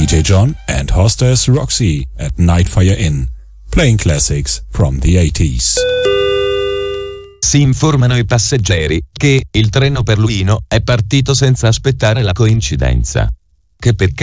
DJ John and hostess Roxy at Nightfire Inn, playing classics from the 80s. Si informano i passeggeri che il treno per Luino è partito senza aspettare la coincidenza. Che peccato.